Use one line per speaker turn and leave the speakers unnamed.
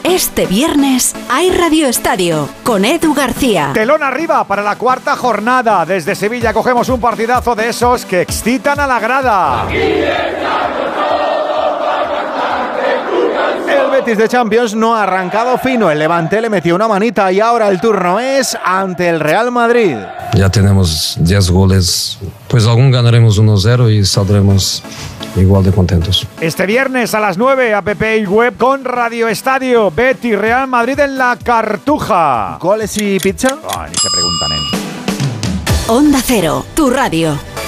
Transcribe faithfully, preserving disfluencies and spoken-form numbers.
Este viernes hay Radio Estadio con Edu García.
Telón arriba para la cuarta jornada. Desde Sevilla cogemos un partidazo de esos que excitan a la grada.
El Betis de Champions no ha arrancado fino. El Levante le metió una manita y ahora el turno es ante el Real Madrid.
Ya tenemos diez goles. Pues algún ganaremos uno cero y saldremos igual de contentos.
Este viernes a las nueve, app y web con Radio Estadio. Betis Real Madrid en la Cartuja.
¿Goles y pizza?
Oh, ni se preguntan, ¿eh?
Onda Cero, tu radio.